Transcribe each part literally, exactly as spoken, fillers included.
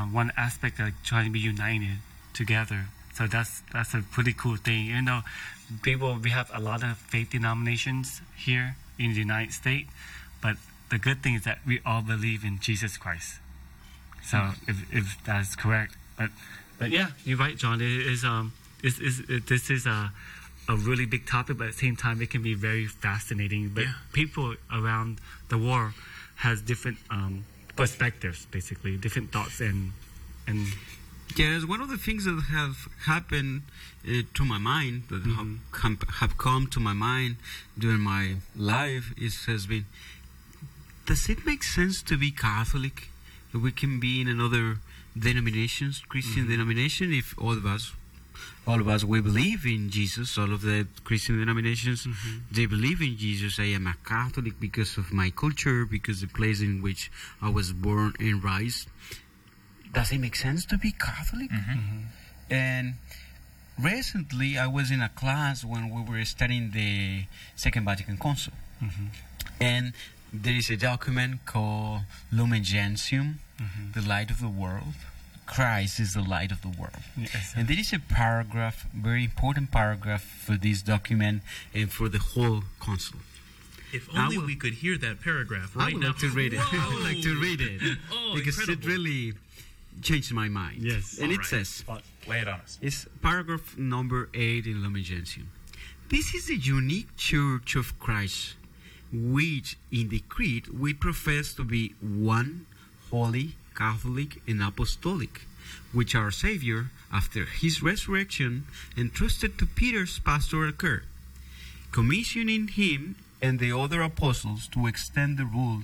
one aspect of trying to be united together. So that's that's a pretty cool thing. You know, people, we have a lot of faith denominations here in the United States, but the good thing is that we all believe in Jesus Christ. So mm-hmm. if if that's correct, but but yeah, you're right, John. It is um, it's, it's, it, this is a a really big topic, but at the same time, it can be very fascinating. But yeah. people around the world has different um, perspectives, basically different thoughts and and. Yes, one of the things that have happened uh, to my mind, that mm-hmm. have, have come to my mind during my life, is has been, does it make sense to be Catholic? That we can be in another denominations, Christian mm-hmm. denomination, if all of us, all of us, we believe in Jesus, all of the Christian denominations, mm-hmm. they believe in Jesus. I am a Catholic because of my culture, because the place in which I was born and raised. Does it make sense to be Catholic? Mm-hmm. Mm-hmm. And recently, I was in a class when we were studying the Second Vatican Council. Mm-hmm. And there is a document called Lumen Gentium, mm-hmm. the light of the world. Christ is the light of the world. Yes. And there is a paragraph, very important paragraph for this document and for the whole council. If only will, we could hear that paragraph right I would now. like to read it. I would like to read it. Oh, because incredible. it really changed my mind. Yes. And All it right. says, lay it on us. it's paragraph number eight in Lumen Gentium. This is the unique Church of Christ, which in the Creed we profess to be one, holy, Catholic, and apostolic, which our Savior, after his resurrection, entrusted to Peter's pastoral care, commissioning him and the other apostles to extend the rule,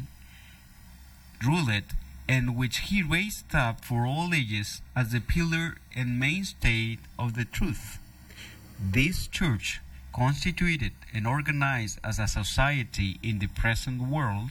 rule it, and which he raised up for all ages as the pillar and mainstay of the truth. This church, constituted and organized as a society in the present world,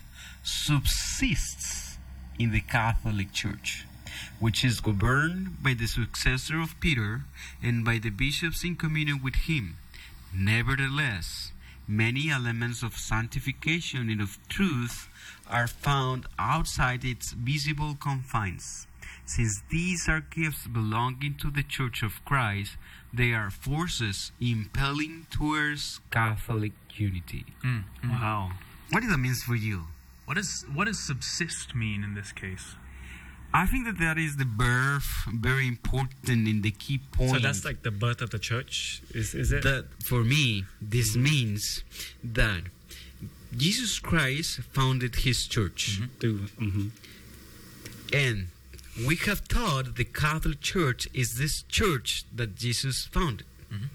subsists in the Catholic Church, which is governed by the successor of Peter and by the bishops in communion with him. Nevertheless, many elements of sanctification and of truth are found outside its visible confines. Since these are gifts belonging to the Church of Christ, they are forces impelling towards Catholic unity. Mm, mm. Wow. What does that mean for you? What does what does subsist mean in this case? I think that that is the birth, very important in the key point. So that's like the birth of the church, is is it? That for me, this means that Jesus Christ founded his church. Mm-hmm. Mm-hmm. And we have taught the Catholic Church is this church that Jesus founded. Mm-hmm.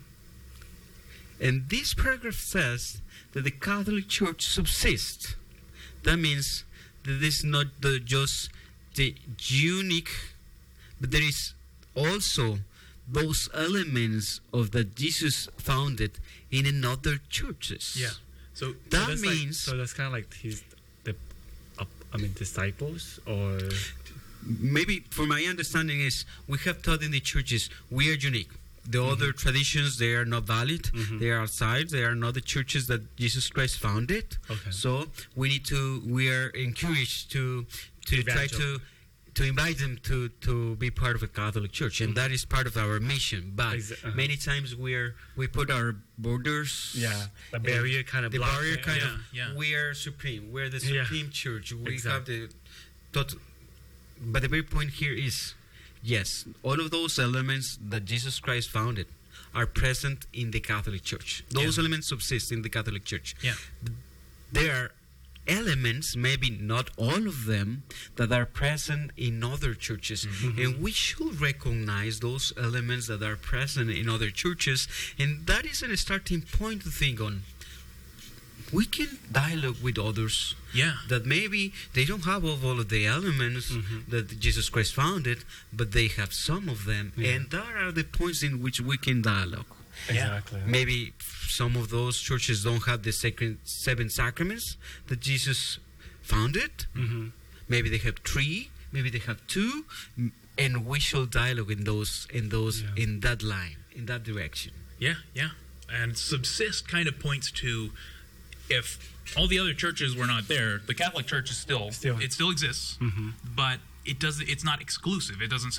And this paragraph says that the Catholic Church subsists. That means that this is not the, just the unique, but there is also those elements of that Jesus founded in another churches. Yeah. So That so that's means- like, so that's kind of like his the uh, I mean disciples, or Maybe, for my understanding, is we have taught in the churches we are unique. The mm-hmm. other traditions, they are not valid. Mm-hmm. They are outside. They are not the churches that Jesus Christ founded. Okay. So we need to. We are encouraged to to try to to invite them to to be part of a Catholic church, and mm-hmm. that is part of our mission. But Exa- uh-huh. many times we are we put our borders. yeah, the barrier kind of The block barrier it. kind Yeah, of. yeah. We are supreme. We're the Yeah. supreme church. We Exactly. have the. Tot- but the very point here is, yes, all of those elements that Jesus Christ founded are present in the Catholic Church. Those Yeah. elements subsist in the Catholic Church. Yeah. There are elements, maybe not all of them, that are present in other churches. Mm-hmm. And we should recognize those elements that are present in other churches. And that is a starting point to think on. We can dialogue with others Yeah. that maybe they don't have all of the elements Mhm. that Jesus Christ founded, but they have some of them. Yeah. And there are the points in which we can dialogue. Exactly. Maybe some of those churches don't have the sacred seven sacraments that Jesus founded. Mm-hmm. Maybe they have three. Maybe they have two. M- And we should dialogue in those, in those, Yeah. in that line, in that direction. Yeah, yeah. And subsist kind of points to if all the other churches were not there, the Catholic Church is still, Still. it still exists, Mm-hmm. but it doesn't. It's not exclusive. It doesn't